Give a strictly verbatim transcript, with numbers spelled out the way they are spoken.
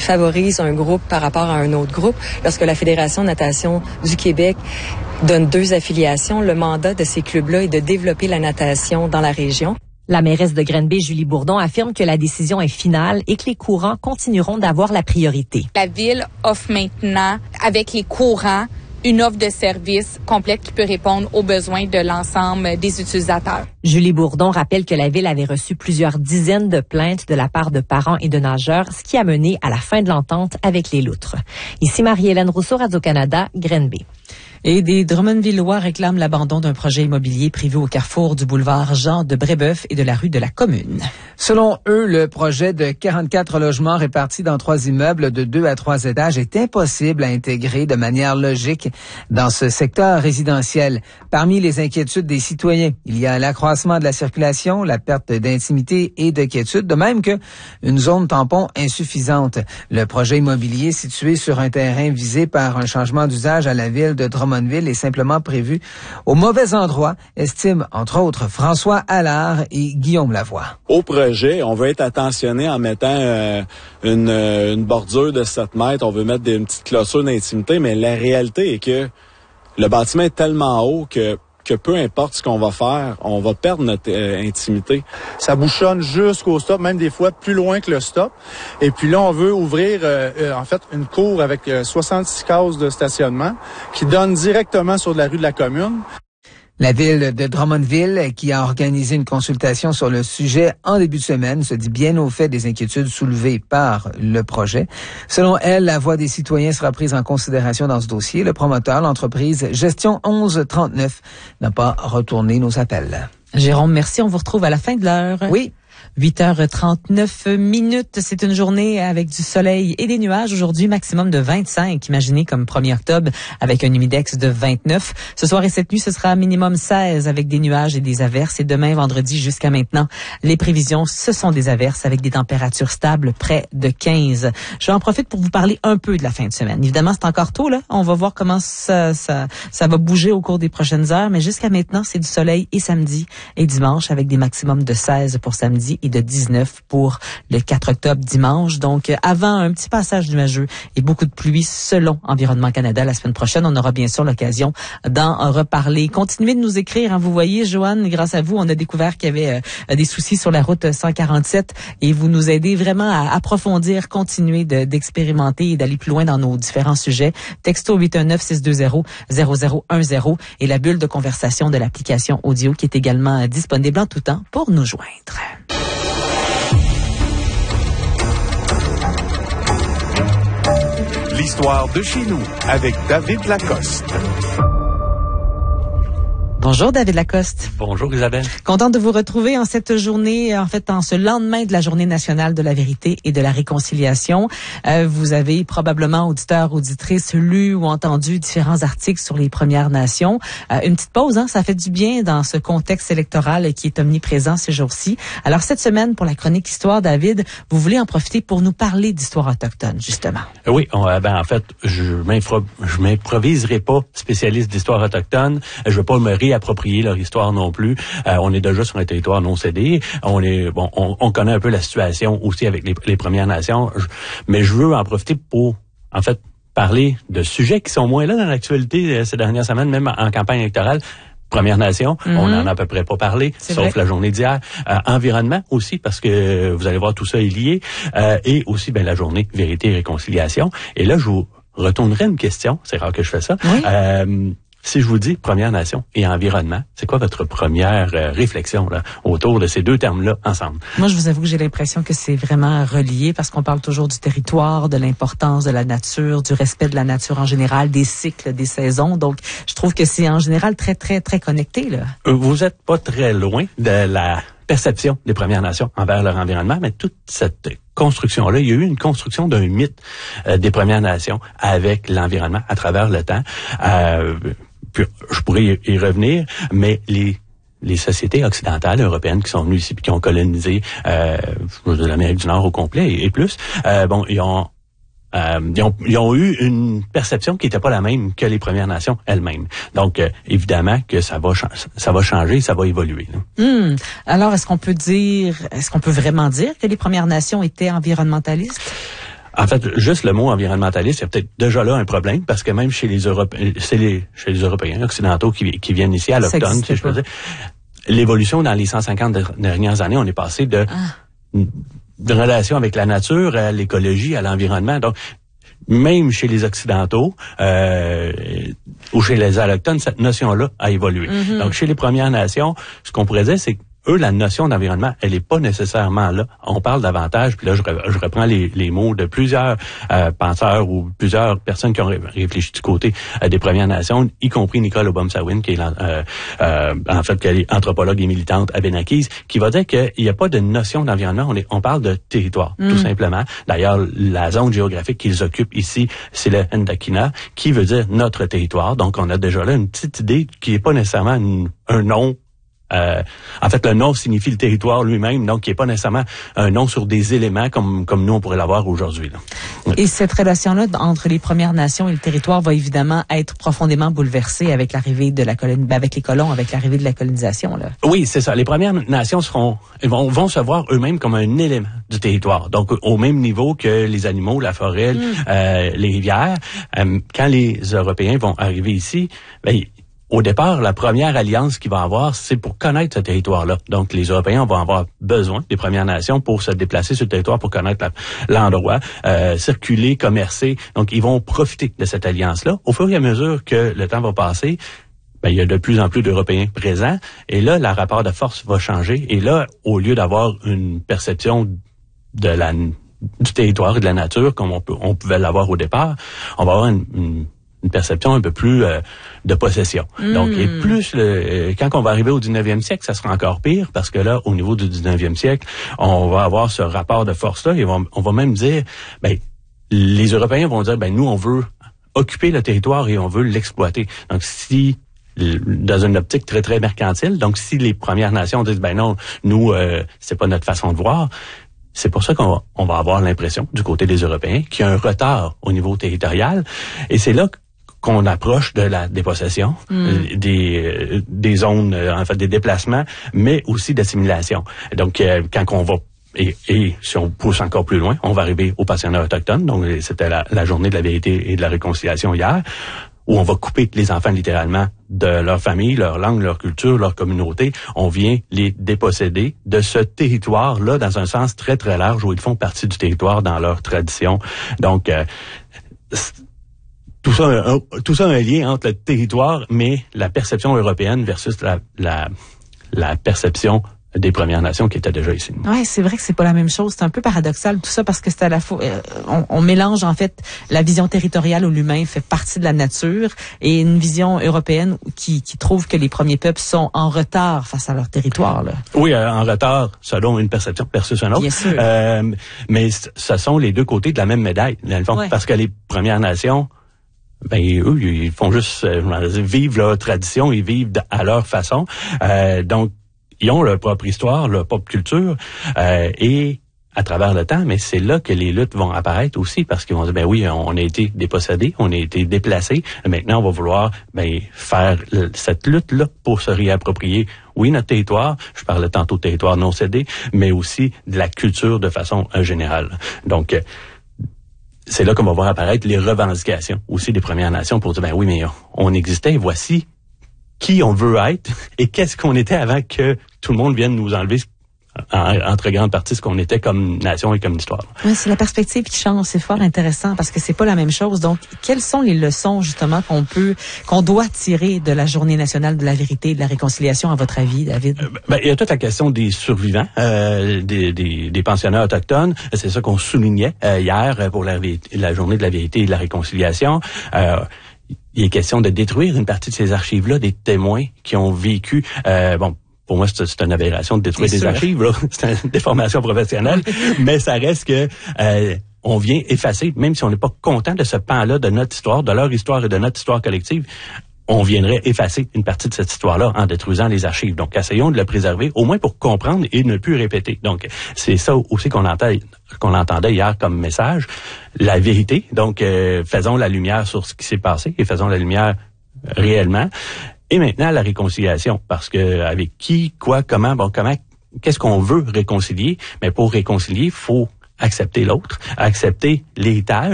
favorise un groupe par rapport à un autre groupe. Lorsque la Fédération de natation du Québec donne deux affiliations, le mandat de ces clubs-là est de développer la natation dans la région. La mairesse de Granby, Julie Bourdon, affirme que la décision est finale et que les courants continueront d'avoir la priorité. La Ville offre maintenant, avec les courants, une offre de service complète qui peut répondre aux besoins de l'ensemble des utilisateurs. Julie Bourdon rappelle que la Ville avait reçu plusieurs dizaines de plaintes de la part de parents et de nageurs, ce qui a mené à la fin de l'entente avec les loutres. Ici Marie-Hélène Rousseau, Radio-Canada, Granby. Et des Drummondvillois réclament l'abandon d'un projet immobilier privé au carrefour du boulevard Jean de Brébeuf et de la rue de la Commune. Selon eux, le projet de quarante-quatre logements répartis dans trois immeubles de deux à trois étages est impossible à intégrer de manière logique dans ce secteur résidentiel. Parmi les inquiétudes des citoyens, il y a l'accroissement de la circulation, la perte d'intimité et de quiétude, de même que une zone tampon insuffisante. Le projet immobilier situé sur un terrain visé par un changement d'usage à la ville de Drummondville est simplement prévu au mauvais endroit, estime entre autres François Allard et Guillaume Lavoie. Au projet, on veut être attentionné en mettant euh, une, une bordure de sept mètres, on veut mettre des, une petite clôture d'intimité, mais la réalité est que le bâtiment est tellement haut que que peu importe ce qu'on va faire, on va perdre notre euh, intimité. Ça bouchonne jusqu'au stop, même des fois plus loin que le stop. Et puis là, on veut ouvrir euh, euh, en fait une cour avec euh, soixante-six cases de stationnement qui donne directement sur de la rue de la Commune. La ville de Drummondville, qui a organisé une consultation sur le sujet en début de semaine, se dit bien au fait des inquiétudes soulevées par le projet. Selon elle, la voix des citoyens sera prise en considération dans ce dossier. Le promoteur, l'entreprise Gestion onze trente-neuf, n'a pas retourné nos appels. Jérôme, merci. On vous retrouve à la fin de l'heure. Oui. huit heures trente-neuf minutes. C'est une journée avec du soleil et des nuages. Aujourd'hui, maximum de vingt-cinq. Imaginez comme premier octobre avec un humidex de vingt-neuf. Ce soir et cette nuit, ce sera minimum seize avec des nuages et des averses. Et demain, vendredi, jusqu'à maintenant, les prévisions, ce sont des averses avec des températures stables près de quinze. Je en profite pour vous parler un peu de la fin de semaine. Évidemment, c'est encore tôt, là. On va voir comment ça, ça, ça va bouger au cours des prochaines heures. Mais jusqu'à maintenant, c'est du soleil et samedi et dimanche avec des maximums de seize pour samedi et de dix-neuf pour le quatre octobre dimanche. Donc, avant un petit passage nuageux et beaucoup de pluie selon Environnement Canada la semaine prochaine. On aura bien sûr l'occasion d'en reparler. Continuez de nous écrire. Hein. Vous voyez, Joanne, grâce à vous, on a découvert qu'il y avait euh, des soucis sur la route cent quarante-sept et vous nous aidez vraiment à approfondir, continuer de, d'expérimenter et d'aller plus loin dans nos différents sujets. Texto huit un neuf, six deux zéro, zéro zéro un zéro et la bulle de conversation de l'application audio qui est également disponible en tout temps pour nous joindre. L'histoire de chez nous avec David Lacoste. Bonjour David Lacoste. Bonjour Isabelle. Contente de vous retrouver en cette journée, en fait en ce lendemain de la Journée nationale de la vérité et de la réconciliation. Euh, vous avez probablement, auditeurs, auditrices, lu ou entendu différents articles sur les Premières Nations. Euh, une petite pause, hein, ça fait du bien dans ce contexte électoral qui est omniprésent ces jours-ci. Alors cette semaine, pour la chronique Histoire, David, vous voulez en profiter pour nous parler d'histoire autochtone, justement. Oui, on, ben en fait, je m'infro- je m'improviserai pas spécialiste d'histoire autochtone. Je veux pas me réapproprier leur histoire non plus. Euh, on est déjà sur un territoire non cédé. On est bon, on, on connaît un peu la situation aussi avec les, les Premières Nations. Je, mais je veux en profiter pour, en fait, parler de sujets qui sont moins là dans l'actualité ces dernières semaines, même en, en campagne électorale. Premières Nations, mm-hmm. on n'en a à peu près pas parlé, C'est sauf vrai. La journée d'hier. Euh, environnement aussi, parce que vous allez voir, tout ça est lié. Euh, et aussi, ben la journée Vérité et Réconciliation. Et là, je vous retournerai une question. C'est rare que je fais ça. Oui. Euh, Si je vous dis Première Nation et environnement, c'est quoi votre première euh, réflexion là autour de ces deux termes-là ensemble? Moi, je vous avoue que j'ai l'impression que c'est vraiment relié parce qu'on parle toujours du territoire, de l'importance de la nature, du respect de la nature en général, des cycles, des saisons. Donc, je trouve que c'est en général très, très, très connecté, là. Vous êtes pas très loin de la perception des Premières Nations envers leur environnement, mais toute cette construction-là, il y a eu une construction d'un mythe euh, des Premières Nations avec l'environnement à travers le temps. Euh, Puis, je pourrais y, y revenir, mais les les sociétés occidentales, européennes qui sont venues ici puis qui ont colonisé euh, de l'Amérique du Nord au complet et, et plus, euh, bon, ils ont, euh, ils ont ils ont eu une perception qui n'était pas la même que les Premières Nations elles-mêmes. Donc, euh, évidemment que ça va ça va changer, ça va évoluer. Hum. Alors, est-ce qu'on peut dire, est-ce qu'on peut vraiment dire que les Premières Nations étaient environnementalistes? En fait, juste le mot environnementaliste, il y a peut-être déjà là un problème, parce que même chez les Européens, c'est les, chez les Européens occidentaux qui, qui viennent ici à l'automne, si je peux dire, l'évolution dans les cent cinquante dernières années, on est passé de, ah. de relation avec la nature à l'écologie, à l'environnement. Donc, même chez les Occidentaux euh, ou chez les Allochtones, cette notion-là a évolué. Mm-hmm. Donc, chez les Premières Nations, ce qu'on pourrait dire, c'est que eux, la notion d'environnement, elle est pas nécessairement là. On parle davantage, puis là, je, je reprends les, les mots de plusieurs euh, penseurs ou plusieurs personnes qui ont réfléchi du côté euh, des Premières Nations, y compris Nicole Obomsawin, qui est euh, euh, en fait qui est anthropologue et militante à Benakis, qui va dire qu'il n'y a pas de notion d'environnement. On, est, on parle de territoire, mm. tout simplement. D'ailleurs, la zone géographique qu'ils occupent ici, c'est le Ndakina, qui veut dire notre territoire. Donc, on a déjà là une petite idée qui n'est pas nécessairement une, un nom. Euh, en fait, le nom signifie le territoire lui-même, donc qui n'est pas nécessairement un nom sur des éléments comme comme nous on pourrait l'avoir aujourd'hui. Là. Et cette relation-là entre les Premières Nations et le territoire va évidemment être profondément bouleversée avec l'arrivée de la colonie, avec les colons, avec l'arrivée de la colonisation. Là. Oui, c'est ça. Les Premières Nations seront vont, vont se voir eux-mêmes comme un élément du territoire, donc au même niveau que les animaux, la forêt, mm. euh, les rivières. Euh, quand les Européens vont arriver ici, ben, au départ, la première alliance qu'il va avoir, c'est pour connaître ce territoire-là. Donc, les Européens vont avoir besoin des Premières Nations pour se déplacer sur le territoire, pour connaître la, l'endroit, euh, circuler, commercer. Donc, ils vont profiter de cette alliance-là. Au fur et à mesure que le temps va passer, ben, il y a de plus en plus d'Européens présents. Et là, le rapport de force va changer. Et là, au lieu d'avoir une perception de la, du territoire et de la nature comme on, peut, on pouvait l'avoir au départ, on va avoir une, une une perception un peu plus euh, de possession. Mmh. Donc, et plus le, euh, quand on va arriver au dix-neuvième siècle, ça sera encore pire, parce que là, au niveau du dix-neuvième siècle, on va avoir ce rapport de force-là, et on, on va même dire, ben, les Européens vont dire, ben, nous, on veut occuper le territoire et on veut l'exploiter. Donc, si dans une optique très, très mercantile, donc si les Premières Nations disent, ben non, nous, euh, c'est pas notre façon de voir, c'est pour ça qu'on va, on va avoir l'impression, du côté des Européens, qu'il y a un retard au niveau territorial, et c'est là qu'on approche de la dépossession, mm. des, des zones, en fait, des déplacements, mais aussi d'assimilation. Donc, euh, quand on va, et, et si on pousse encore plus loin, on va arriver au pensionnat autochtone. Donc, c'était la, la journée de la vérité et de la réconciliation hier, où on va couper les enfants littéralement de leur famille, leur langue, leur culture, leur communauté. On vient les déposséder de ce territoire-là dans un sens très, très large, où ils font partie du territoire dans leur tradition. Donc, euh, tout ça, un, tout ça a un lien entre le territoire, mais la perception européenne versus la, la, la perception des Premières Nations qui étaient déjà ici. Ouais, c'est vrai que c'est pas la même chose. C'est un peu paradoxal tout ça, parce que c'est à la fois euh, on, on mélange en fait la vision territoriale où l'humain fait partie de la nature et une vision européenne qui, qui trouve que les premiers peuples sont en retard face à leur territoire. Là. Oui, euh, en retard selon une perception versus une autre. Bien sûr. Euh, mais c- ce sont les deux côtés de la même médaille, dans le fond, ouais. Parce que les Premières Nations, ben eux, ils font juste euh, vivre leur tradition, ils vivent à leur façon. Euh, donc ils ont leur propre histoire, leur propre culture, euh, et à travers le temps, mais c'est là que les luttes vont apparaître aussi, parce qu'ils vont dire, ben oui, on a été dépossédés, on a été déplacés, maintenant on va vouloir ben faire le, cette lutte-là pour se réapproprier, oui, notre territoire, je parlais tantôt de territoire non cédé, mais aussi de la culture de façon euh, générale. Donc, euh, c'est là qu'on va voir apparaître les revendications aussi des Premières Nations pour dire, ben oui, mais on existait, voici qui on veut être et qu'est-ce qu'on était avant que tout le monde vienne nous enlever en, en très grande partie ce qu'on était comme nation et comme histoire. Oui, c'est la perspective qui change. C'est fort intéressant parce que c'est pas la même chose. Donc, quelles sont les leçons justement qu'on peut, qu'on doit tirer de la Journée nationale de la vérité et de la réconciliation, à votre avis, David? Euh, ben, il y a toute la question des survivants, euh, des, des, des pensionnats autochtones. C'est ça qu'on soulignait euh, hier pour la, la Journée de la vérité et de la réconciliation. Euh, Il est question de détruire une partie de ces archives-là, des témoins qui ont vécu, euh, bon, pour moi, c'est, c'est une aberration de détruire des archives, là. C'est une déformation professionnelle, mais ça reste que euh, on vient effacer, même si on n'est pas content de ce pan-là de notre histoire, de leur histoire et de notre histoire collective, on viendrait effacer une partie de cette histoire-là en détruisant les archives. Donc, essayons de le préserver, au moins pour comprendre et ne plus répéter. Donc, c'est ça aussi qu'on entend, qu'on entendait hier comme message. La vérité. Donc, euh, faisons la lumière sur ce qui s'est passé et faisons la lumière réellement. Et maintenant, la réconciliation. Parce que avec qui, quoi, comment, bon, comment, qu'est-ce qu'on veut réconcilier? Mais pour réconcilier, il faut accepter l'autre, accepter l'étage.